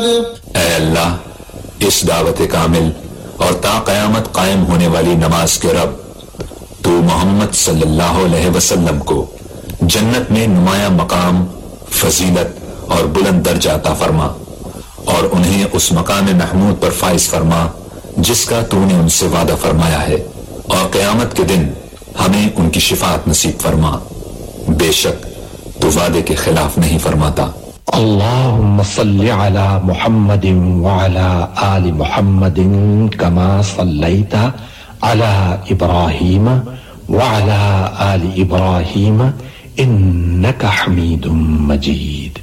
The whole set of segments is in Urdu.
اے اللہ اس دعوت کامل اور تا قیامت قائم ہونے والی نماز کے رب، تو محمد صلی اللہ علیہ وسلم کو جنت میں نمایاں مقام، فضیلت اور بلند درجہ عطا فرما، اور انہیں اس مقام محمود پر فائز فرما جس کا تو نے ان سے وعدہ فرمایا ہے، اور قیامت کے دن ہمیں ان کی شفاعت نصیب فرما، بے شک تو وعدے کے خلاف نہیں فرماتا۔ اللهم صل على محمد وعلى آل محمد كما صليت على إبراهيم وعلى آل إبراهيم إنك حميد مجيد.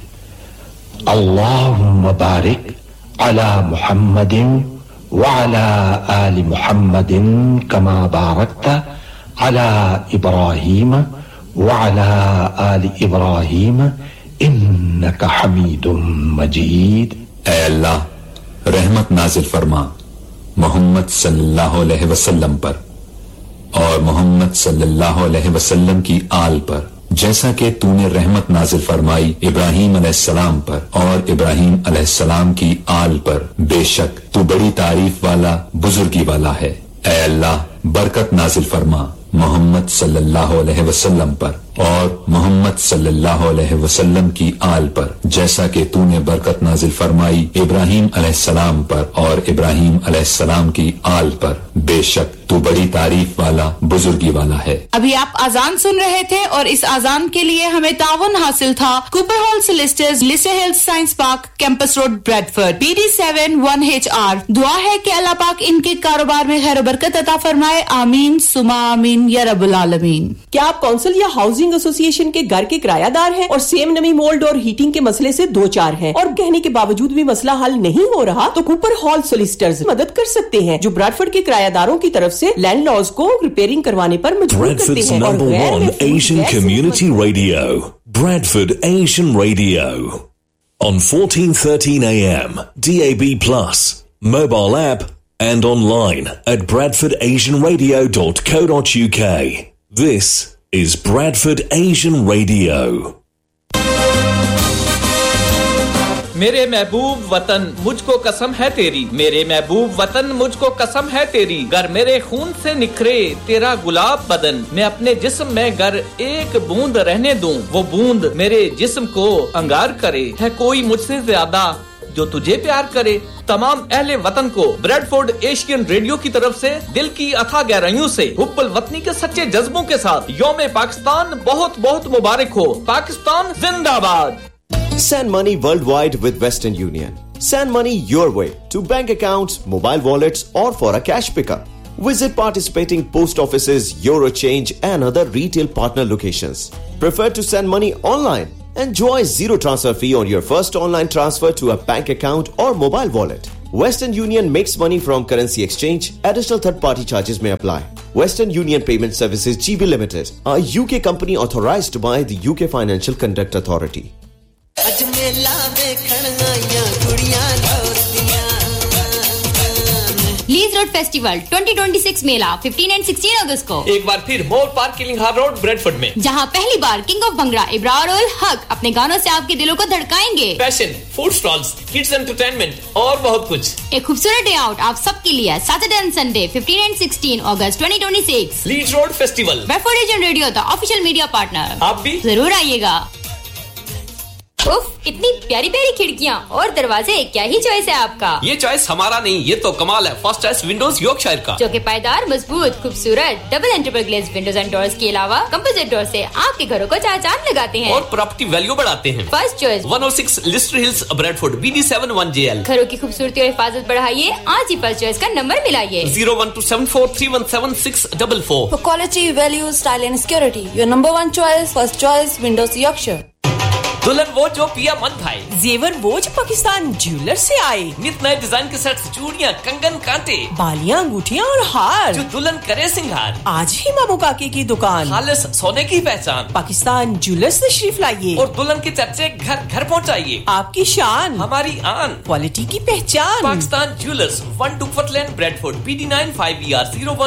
اللهم بارك على محمد وعلى آل محمد كما باركت على إبراهيم وعلى آل إبراهيم انک حمید مجید۔ اے اللہ رحمت نازل فرما محمد صلی اللہ علیہ وسلم پر اور محمد صلی اللہ علیہ وسلم کی آل پر، جیسا کہ تو نے رحمت نازل فرمائی ابراہیم علیہ السلام پر اور ابراہیم علیہ السلام کی آل پر، بے شک تو بڑی تعریف والا بزرگی والا ہے۔ اے اللہ برکت نازل فرما محمد صلی اللہ علیہ وسلم پر اور محمد صلی اللہ علیہ وسلم کی آل پر، جیسا کہ تو نے برکت نازل فرمائی ابراہیم علیہ السلام پر اور ابراہیم علیہ السلام کی آل پر، بے شک تو بڑی تعریف والا بزرگی والا ہے۔ ابھی آپ آزان سن رہے تھے اور اس آزان کے لیے ہمیں تعاون حاصل تھا Cooper hall سولسٹرز، لیسے Hills science park, campus road, Bradford, PD71HR۔ دعا ہے کہ اللہ پاک ان کے کاروبار میں خیر و برکت عطا فرمائے، آمین ثم آمین یا رب العالمین۔ کیا آپ کونسل یا ہاؤسنگ ایسوسی ایشن کے گھر کے کرایہ دار ہیں اور سیم نمی مولڈ اور ہیٹنگ کے مسئلے سے دو چار ہیں اور کہنے کے باوجود بھی مسئلہ حل نہیں ہو رہا؟ تو کوپر ہال سولسٹرز مدد کر سکتے ہیں، جو براڈفورڈ کے کرایہ داروں کی طرف سے لینڈ لارڈز کو ریپیئرنگ کروانے پر مجبور کرتے ہیں اور غیر Asian Community Radio, Bradford Asian Radio, on 1413 AM, DAB+, mobile app and online at bradfordasianradio.co.uk. This is Bradford Asian Radio. میرے محبوب وطن مجھ کو قسم ہے تیری، میرے محبوب وطن مجھ کو قسم ہے تیری، گر میرے خون سے نکھرے تیرا گلاب بدن، میں اپنے جسم میں گر ایک بوند رہنے دوں، وہ بوند میرے جسم کو انگار کرے، ہے کوئی مجھ سے زیادہ جو تجھے پیار کرے۔ تمام اہل وطن کو بریڈفورڈ ایشین ریڈیو کی طرف سے دل کی اتھا گہرائیوں سے حب الوطنی کے سچے جذبوں کے ساتھ یوم پاکستان بہت بہت مبارک ہو۔ پاکستان زندہ باد۔ Send money worldwide with Western Union. Send money your way to bank accounts, mobile wallets or for a cash pickup. Visit participating post offices, Eurochange and other retail partner locations. Prefer to send money online? Enjoy zero transfer fee on your first online transfer to a bank account or mobile wallet. Western Union makes money from currency exchange. Additional third-party charges may apply. Western Union Payment Services GB Limited, a UK company authorized by the UK Financial Conduct Authority. Lease road festival 2026 میلہ 15 and 16 اگست کو ایک بار پھر مور پارک کلنگہار روڈ بریڈفورڈ میں، جہاں پہلی بار کنگ آف بھنگڑا ابرار الحق اپنے گانوں سے آپ کے دلوں کو دھڑکائیں گے۔ Fashion, food stalls, kids entertainment اور بہت کچھ۔ ایک خوبصورت ڈے آؤٹ آپ سب کے لیے Saturday and Sunday 15 and 16 August 2026 lease road festival, Bradford Asian radio the official media partner. آپ بھی ضرور آئیے گا۔ اف اتنی پیاری پیاری کھڑکیاں اور دروازے، کیا ہی چوائس ہے آپ کا۔ یہ چوائس ہمارا نہیں، یہ تو کمال ہے فرسٹ چوائس ونڈوز یارکشائر کا، جو کہ پائیدار، مضبوط، خوبصورت double انٹربل glazed Windows and doors کے علاوہ کمپوزٹ ڈور سے آپ کے گھروں کو چار چاند لگاتے ہیں اور پراپرٹی ویلیو بڑھاتے ہیں۔ First choice 106 lustre Hills Bradford BD71JL۔ گھروں کی خوبصورتی اور حفاظت بڑھائیے، آج ہی فرسٹ چوائس کا number ملائیے 01274317644۔ For quality, value, style and security, your number one choice, first choice, Windows Yorkshire. دلہن وہ جو پیا من بھائی، زیور وہ جو پاکستان جیولر سے آئے، نت نئے ڈیزائن کے سیٹس، چوڑیاں، کنگن، کانٹے، بالیاں، انگوٹھیاں اور ہار، جو دلہن کرے سنگھار، آج ہی مامو کاکے کی دکان، خالص سونے کی پہچان، پاکستان جیولر سے تشریف لائیے اور دلہن کے چرچے گھر گھر پہنچائیے۔ آپ کی شان، ہماری آن، کوالٹی کی پہچان۔ Pakistan jewellers 1 ڈوکفٹ lane Bradford BD9 5ER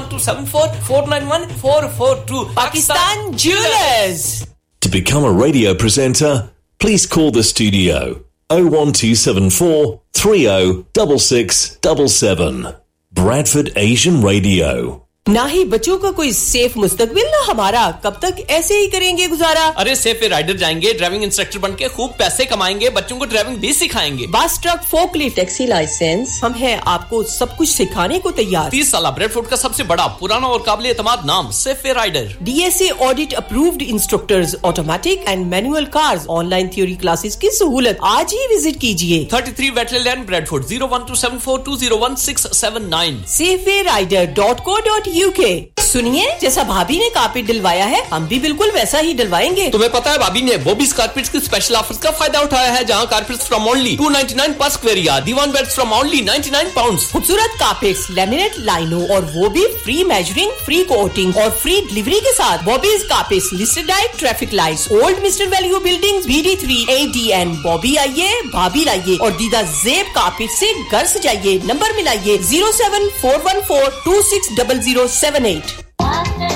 01274491442۔ Pakistan jewellers. To become a radio presenter, please call the studio 01274 306677. Bradford Asian Radio. ना ही बच्चों का कोई सेफ मुस्तकबिल ना हमारा, कब तक ऐसे ही करेंगे गुजारा। अरे सेफ राइडर जाएंगे, ड्राइविंग इंस्ट्रक्टर बनके खूब पैसे कमाएंगे, बच्चों को ड्राइविंग भी सिखाएंगे। Bus truck forklift taxi licence, हम हैं आपको सब कुछ सिखाने को तैयार। 30 साल ब्रेडफोर्ड का सबसे बड़ा, पुराना और काबिल एतमाद नाम safe rider. DSA audit approved instructors, automatic and manual cars, online theory classes की सहूलत। आज ही विजिट कीजिए 33 वेटलैंड लैंड ब्रेडफोर्ड 01274201679 safearider.co.uk। सुनिए, जैसा भाभी ने कारपेट डलवाया है हम भी बिल्कुल वैसा ही डलवाएंगे। तुम्हें पता है भाभी ने बॉबीज कारपेट्स की स्पेशल ऑफर्स का फायदा उठाया है, जहां कारपेट्स फ्रॉम ओनली 299 पर square yard, Diwan beds from only 99 pounds. खूबसूरत कारपेट्स, लैमिनेट लाइनो और वो भी फ्री मेजरिंग, फ्री कोटिंग और फ्री डिलीवरी के साथ। Bobby's carpets, listed at traffic lights, old mister value building, BD3 ADN। Bobby आइए, भाभी लाइए और दीदा जेब कारपेट से घर सजाइए। नंबर मिलाइए 07414260078।